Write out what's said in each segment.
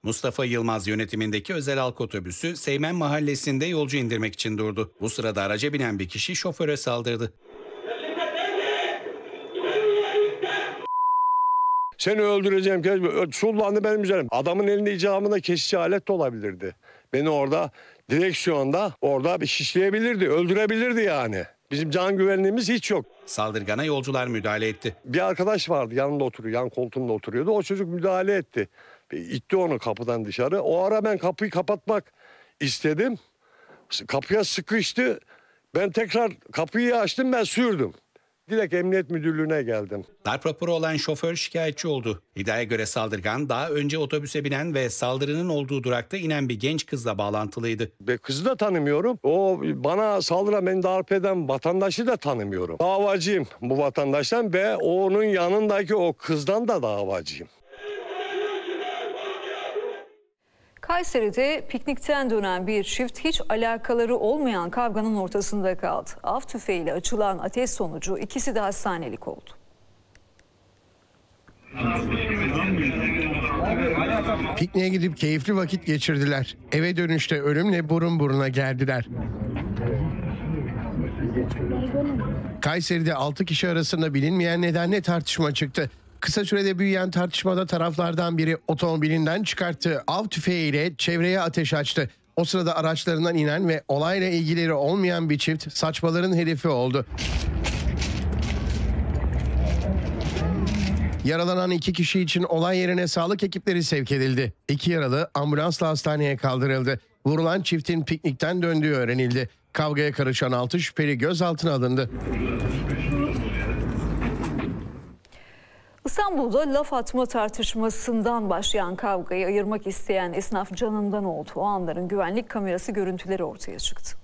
Mustafa Yılmaz yönetimindeki özel halk otobüsü Seymen Mahallesi'nde yolcu indirmek için durdu. Bu sırada araca binen bir kişi şoföre saldırdı. Seni öldüreceğim. Sullandı benim üzerim. Adamın elinde icabında kesici alet de olabilirdi. Beni orada direksiyonda bir şişleyebilirdi, öldürebilirdi yani. Bizim can güvenliğimiz hiç yok. Saldırgana yolcular müdahale etti. Bir arkadaş vardı yanında oturuyor, yan koltuğunda oturuyordu. O çocuk müdahale etti. İtti onu kapıdan dışarı. O ara ben kapıyı kapatmak istedim. Kapıya sıkıştı. Ben tekrar kapıyı açtım, ben sürdüm. Direkt emniyet müdürlüğüne geldim. Darp raporu olan şoför şikayetçi oldu. İddiaya göre saldırgan daha önce otobüse binen ve saldırının olduğu durakta inen bir genç kızla bağlantılıydı. Kızı da tanımıyorum. O bana saldıran, beni darp eden vatandaşı da tanımıyorum. Davacıyım bu vatandaştan ve onun yanındaki o kızdan da davacıyım. Kayseri'de piknikten dönen bir çift hiç alakaları olmayan kavganın ortasında kaldı. Av tüfeğiyle açılan ateş sonucu ikisi de hastanelik oldu. Pikniğe gidip keyifli vakit geçirdiler. Eve dönüşte ölümle burun buruna geldiler. Kayseri'de 6 kişi arasında bilinmeyen nedenle tartışma çıktı. Kısa sürede büyüyen tartışmada taraflardan biri otomobilinden çıkarttığı av tüfeğiyle çevreye ateş açtı. O sırada araçlarından inen ve olayla ilgileri olmayan bir çift saçmaların hedefi oldu. Yaralanan 2 kişi için olay yerine sağlık ekipleri sevk edildi. 2 yaralı ambulansla hastaneye kaldırıldı. Vurulan çiftin piknikten döndüğü öğrenildi. Kavgaya karışan 6 şüpheli gözaltına alındı. İstanbul'da laf atma tartışmasından başlayan kavgayı ayırmak isteyen esnaf canından oldu. O anların güvenlik kamerası görüntüleri ortaya çıktı.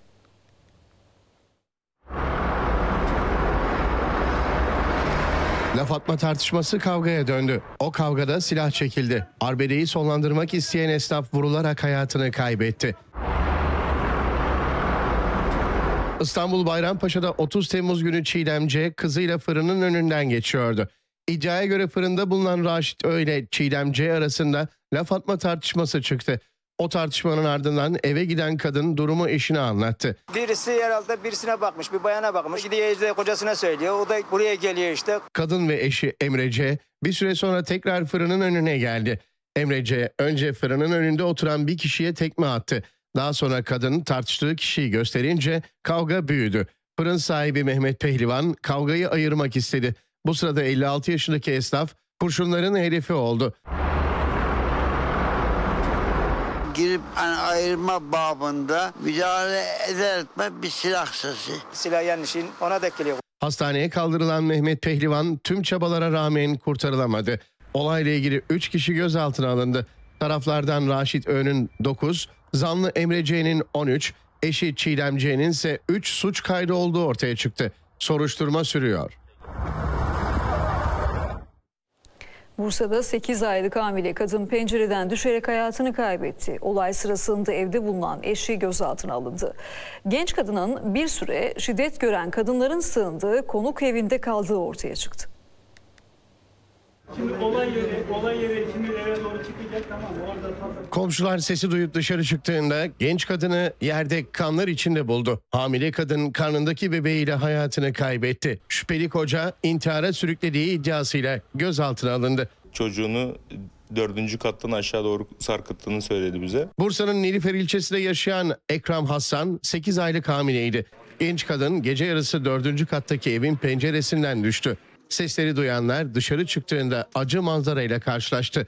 Laf atma tartışması kavgaya döndü. O kavgada silah çekildi. Arbedeyi sonlandırmak isteyen esnaf vurularak hayatını kaybetti. İstanbul Bayrampaşa'da 30 Temmuz günü Çiğdem C. kızıyla fırının önünden geçiyordu. İddiaya göre fırında bulunan Raşit Ö ile Çiğdem C. arasında laf atma tartışması çıktı. O tartışmanın ardından eve giden kadın durumu eşine anlattı. Birisi herhalde birisine bakmış, bir bayana bakmış. Gidiyor işte kocasına söylüyor. O da buraya geliyor işte. Kadın ve eşi Emre C. bir süre sonra tekrar fırının önüne geldi. Emre C. önce fırının önünde oturan bir kişiye tekme attı. Daha sonra kadın tartıştığı kişiyi gösterince kavga büyüdü. Fırın sahibi Mehmet Pehlivan kavgayı ayırmak istedi. Bu sırada 56 yaşındaki esnaf kurşunların hedefi oldu. Girip ayırma babında müdahale eder bir silah sesi. Silah yanlışın ona da geliyor. Hastaneye kaldırılan Mehmet Pehlivan tüm çabalara rağmen kurtarılamadı. Olayla ilgili 3 kişi gözaltına alındı. Taraflardan Raşit Ö'nün 9, zanlı Emre C'nin 13, eşi Çiğdem C'nin ise 3 suç kaydı olduğu ortaya çıktı. Soruşturma sürüyor. Bursa'da 8 aylık hamile kadın pencereden düşerek hayatını kaybetti. Olay sırasında evde bulunan eşi gözaltına alındı. Genç kadının bir süre şiddet gören kadınların sığındığı konuk evinde kaldığı ortaya çıktı. Şimdi olay yeri şimdi eve doğru çıkacak, tamam orada. Komşular sesi duyup dışarı çıktığında genç kadını yerde kanlar içinde buldu. Hamile kadın karnındaki bebeğiyle hayatını kaybetti. Şüpheli koca intihara sürüklediği iddiasıyla gözaltına alındı. Çocuğunu 4. kattan aşağı doğru sarkıttığını söyledi bize. Bursa'nın Nilüfer ilçesinde yaşayan Ekrem Hassan 8 aylık hamileydi. Genç kadın gece yarısı 4. kattaki evin penceresinden düştü. Sesleri duyanlar dışarı çıktığında acı manzarayla karşılaştı.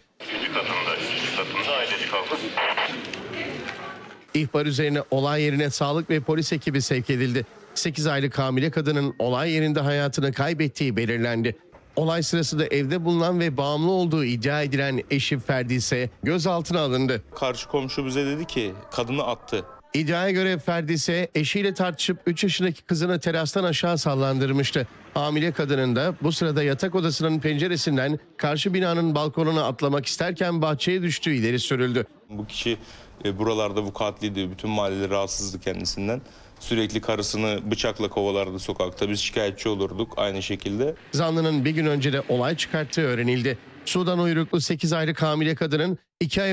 İhbar üzerine olay yerine sağlık ve polis ekibi sevk edildi. 8 aylık hamile kadının olay yerinde hayatını kaybettiği belirlendi. Olay sırasında evde bulunan ve bağımlı olduğu iddia edilen eşi Ferdi ise gözaltına alındı. Karşı komşu bize dedi ki kadını attı. İddiaya göre Ferdi ise eşiyle tartışıp 3 yaşındaki kızını terastan aşağı sallandırmıştı. Hamile kadının da bu sırada yatak odasının penceresinden karşı binanın balkonuna atlamak isterken bahçeye düştüğü ileri sürüldü. Bu kişi buralarda vukuatliydi. Bütün mahalleleri rahatsızdı kendisinden. Sürekli karısını bıçakla kovalardı sokakta. Biz şikayetçi olurduk aynı şekilde. Zanlının bir gün önce de olay çıkarttığı öğrenildi. Sudan uyruklu 8 aylık hamile kadının 2 ay